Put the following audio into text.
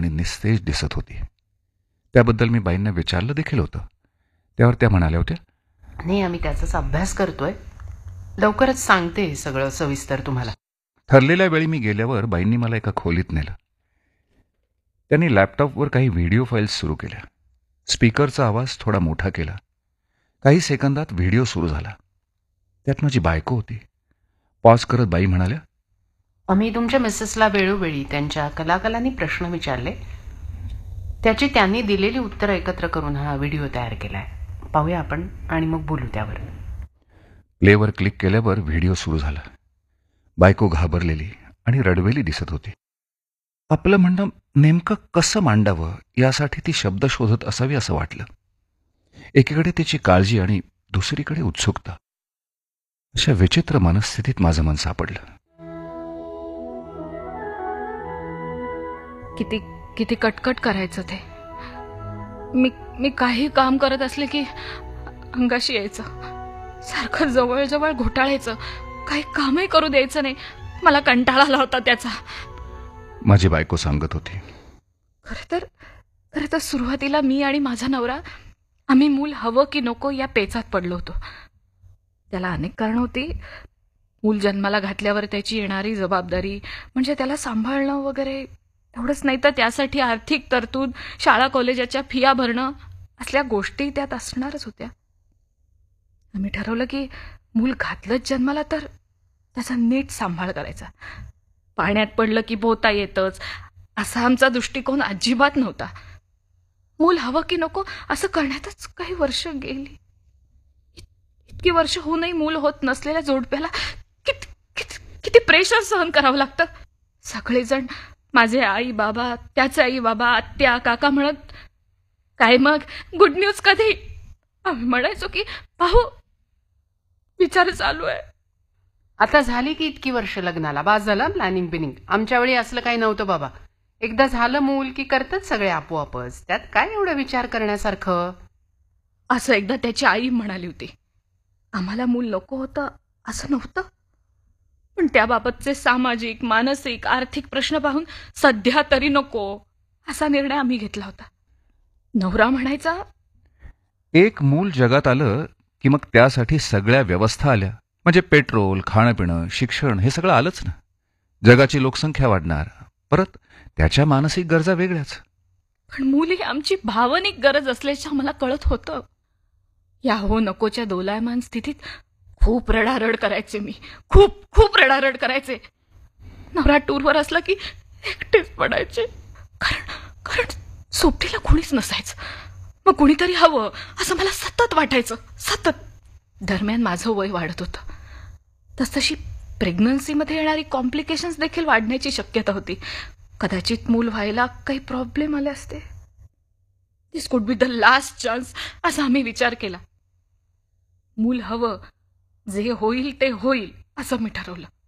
आणि निस्तेज दिसत होती. त्याबद्दल मी बाईंना विचारलं देखील होतं. त्यावर त्या म्हणाल्या होत्या, नाही, आम्ही त्याचाच अभ्यास करतोय, लवकरच सांगते हे सगळं सविस्तर तुम्हाला. ठरलेल्या वेळी मी गेल्यावर बाईंनी मला एका खोलीत नेलं. त्यांनी लॅपटॉपवर काही व्हिडिओ फाईल्स सुरू केल्या. स्पीकरचा आवाज थोडा मोठा केला. काही सेकंदात व्हिडिओ सुरू झाला. त्यात माझी बायको होती. पॉज करत बाई म्हणाल्या, आम्ही तुमच्या मिसेसला वेळोवेळी त्यांच्या कलाकारांनी प्रश्न विचारले, त्याची त्यांनी दिलेली उत्तरं एकत्र करून हा व्हिडिओ तयार केलाय. पाहूया आपण आणि मग बोलू त्यावर. प्लेवर क्लिक केल्यावर व्हिडिओ सुरू झाला. बायको घाबरलेली आणि रडवेली दिसत होती. आपलं म्हणणं नेमकं कसं मांडावं यासाठी ती शब्द शोधत असावी असं वाटलं. एकीकडे तिची काळजी आणि दुसरीकडे उत्सुकता. अशा विचित्र मनस्थितीत माझं मन सापडलं. किती किती कटकट करायचं ते. मी काही काम करत असले की अंगाशी यायचं, सारखं जवळजवळ घोटाळायचं, काही कामही करू द्यायचं नाही. मला कंटाळा आला होता त्याचा. माझी बायको सांगत होती, खरं तर सुरुवातीला मी आणि माझा नवरा आम्ही मूल हवं की नको या पेचात पडलो होतो. त्याला अनेक कारणं होती. मूल जन्माला घातल्यावर त्याची येणारी जबाबदारी, म्हणजे त्याला सांभाळणं वगैरे एवढंच नाही तर त्यासाठी आर्थिक तरतूद, शाळा कॉलेजाच्या फिया भरणं, असल्या गोष्टी त्यात असणारच होत्या. आम्ही ठरवलं की मूल घातलंच जन्माला तर त्याचा नीट सांभाळ करायचा. पाण्यात पडलं की पोहता येतच असा आमचा दृष्टिकोन अजिबात नव्हता. मूल हवं की नको असं करण्यातच काही वर्ष गेली. इतकी वर्ष होऊनही मूल होत नसलेल्या जोडप्याला किती प्रेशर सहन करावं लागतं. सगळेजण माझे आई बाबा, त्याचे आई बाबा, आत्या काका म्हणत, काय मग गुड न्यूज कधी? आम्ही म्हणायचो की पाहू, विचार चालू आहे. आता झाली की इतकी वर्ष लग्नाला, बास झालं प्लॅनिंग बिनिंग. आमच्या वेळी असलं काही नव्हतं बाबा. एकदा झालं मूल की करतात सगळे आपोआपच, त्यात काय एवढं विचार करण्यासारखं. असं एकदा त्याची आई म्हणाली होती. आम्हाला मूल नको होतं असं नव्हतं, पण त्याबाबतचे सामाजिक, मानसिक, आर्थिक प्रश्न पाहून सध्या तरी नको असा निर्णय आम्ही घेतला होता. नवरा म्हणायचा, एक मूल जगात आलं की मग त्यासाठी सगळ्या व्यवस्था आल्या, म्हणजे पेट्रोल, खाणं पिणं, शिक्षण हे सगळं आलंच ना. जगाची लोकसंख्या वाढणार, परत त्याच्या मानसिक गरजा वेगळ्याच. पण मूल ही आमची भावनिक गरज असल्याचं मला कळत होतं. या हो नकोच्या दोलायमान स्थितीत खूप रडारड करायचे मी, खूप रडारड करायचे. नवरा टूरवर असला की एकटेच पडायचे, कारण सोबतीला कोणीच नसायचं. मग कुणीतरी हवं असं मला सतत वाटायचं, सतत. दरम्यान माझं वय वाढत होतं. तसतशी प्रेग्नन्सीमध्ये येणारी कॉम्प्लिकेशन्स देखील वाढण्याची शक्यता होती. कदाचित मूल व्हायला काही प्रॉब्लेम आले असते. दिस could be the last chance असा आम्ही विचार केला. मूल हवं, जे होईल ते होईल असं मी ठरवलं.